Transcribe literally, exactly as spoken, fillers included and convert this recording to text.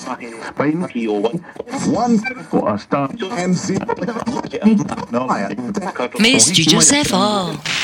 Spain, one for a start, M C. Mais Studio Safford.